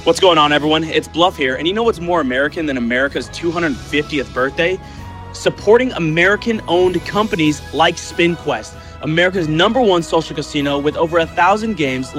What's going on, everyone? It's Bluff here, and you know what's more American than America's 250th birthday? Supporting American-owned companies like SpinQuest, America's #1 social casino with over 1,000 games